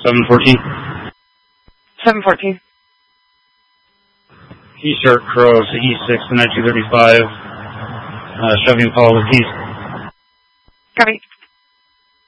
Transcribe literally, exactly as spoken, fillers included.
seven fourteen. seven fourteen. East Shark Cross, E six to nineteen thirty-five. Uh, Chevy Impala with keys. Copy.